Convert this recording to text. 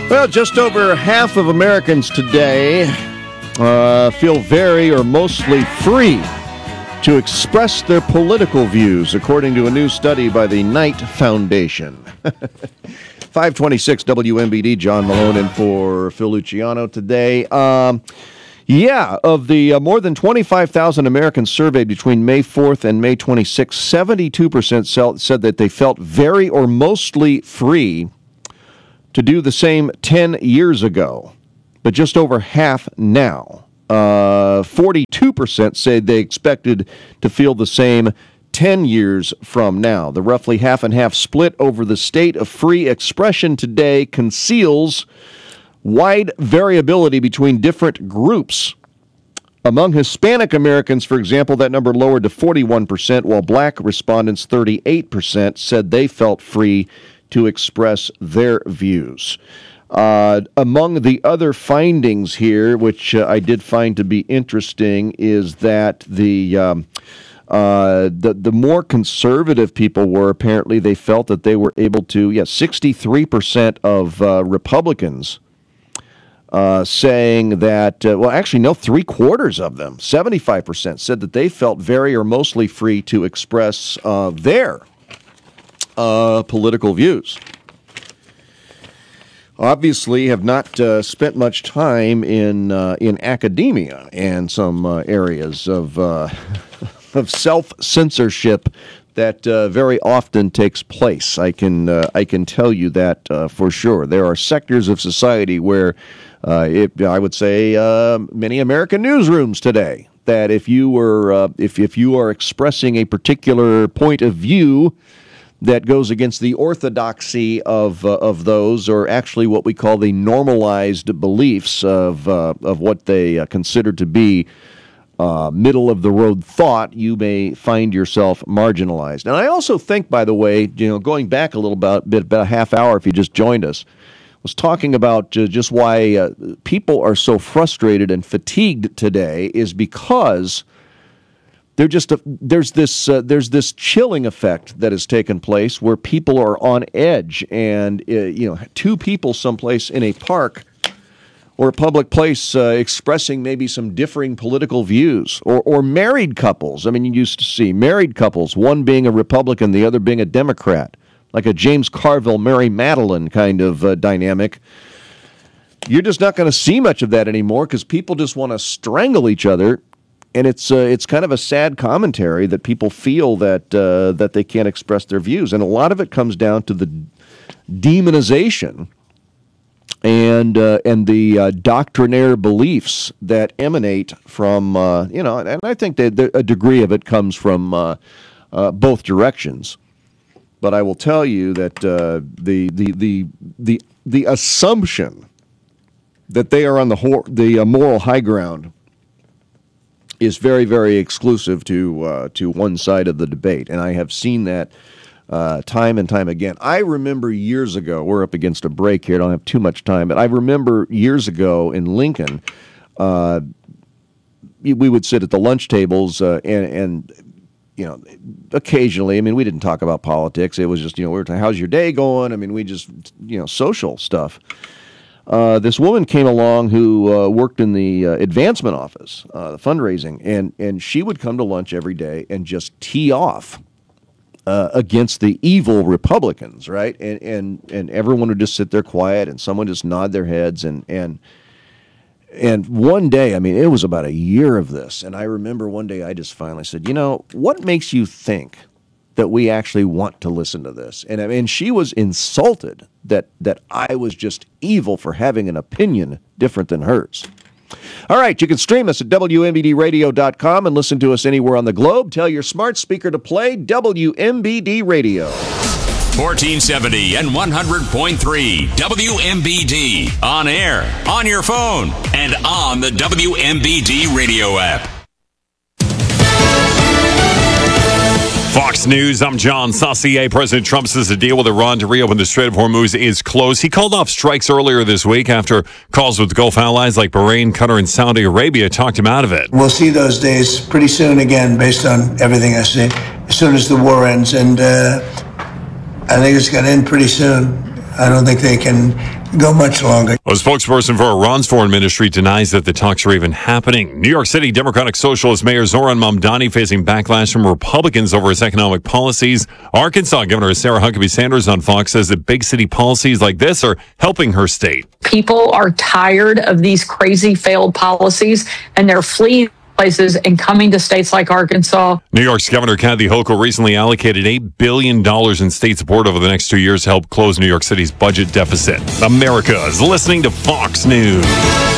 Well, just over half of Americans today feel very or mostly free to express their political views, according to a new study by the Knight Foundation. 526 WMBD, John Malone in for Phil Luciano today. Of the more than 25,000 Americans surveyed between May 4th and May 26th, 72% said that they felt very or mostly free to do the same 10 years ago, but just over half now. 42% say they expected to feel the same 10 years from now. The roughly half and half split over the state of free expression today conceals wide variability between different groups. Among Hispanic Americans, for example, that number lowered to 41%, while black respondents, 38%, said they felt free to express their views. Among the other findings here, which I did find to be interesting, is that the more conservative people were, apparently they felt that they were able to, 63% of Republicans saying that, three-quarters of them, 75%, said that they felt very or mostly free to express their political views. Obviously, have not spent much time in academia and some areas of self-censorship that very often takes place. I can tell you that for sure. There are sectors of society where I would say many American newsrooms today that if you were if you are expressing a particular point of view that goes against the orthodoxy of those, or actually what we call the normalized beliefs of what they consider to be middle of the road thought, you may find yourself marginalized. And I also think, by the way, going back a little bit, about a half hour, if you just joined us, was talking about just why people are so frustrated and fatigued today is because there's this chilling effect that has taken place where people are on edge, and two people someplace in a park or a public place expressing maybe some differing political views, or married couples. I mean, you used to see married couples, one being a Republican, the other being a Democrat, like a James Carville, Mary Madeline kind of dynamic. You're just not going to see much of that anymore because people just want to strangle each other. And it's kind of a sad commentary that people feel that they can't express their views, and a lot of it comes down to the demonization and the doctrinaire beliefs that emanate from and I think that a degree of it comes from both directions. But I will tell you that the assumption that they are on the moral high ground is very, very exclusive to one side of the debate, and I have seen that time and time again. I remember years ago, we're up against a break here, I don't have too much time, but I remember years ago in Lincoln, we would sit at the lunch tables and occasionally, I mean, we didn't talk about politics. It was just, we were talking, how's your day going? I mean, we just, social stuff. This woman came along who worked in the advancement office, the fundraising, and she would come to lunch every day and just tee off against the evil Republicans, right? And everyone would just sit there quiet, and someone just nod their heads. And one day, I mean, it was about a year of this, and I remember one day I just finally said, what makes you think that we actually want to listen to this? And I mean, she was insulted that I was just evil for having an opinion different than hers. All right, you can stream us at WMBDradio.com and listen to us anywhere on the globe. Tell your smart speaker to play WMBD Radio. 1470 and 100.3 WMBD. On air, on your phone, and on the WMBD Radio app. Fox News, I'm John Saucier. President Trump says the deal with Iran to reopen the Strait of Hormuz is close. He called off strikes earlier this week after calls with Gulf allies like Bahrain, Qatar, and Saudi Arabia talked him out of it. We'll see those days pretty soon again, based on everything I see, as soon as the war ends. And I think it's going to end pretty soon. I don't think they can go much longer. A spokesperson for Iran's foreign ministry denies that the talks are even happening. New York City Democratic Socialist Mayor Zohran Mamdani facing backlash from Republicans over his economic policies. Arkansas Governor Sarah Huckabee Sanders on Fox says that big city policies like this are helping her state. People are tired of these crazy failed policies, and they're fleeing places and coming to states like Arkansas. New York's Governor Kathy Hochul recently allocated $8 billion in state support over the next 2 years to help close New York City's budget deficit. America is listening to Fox News.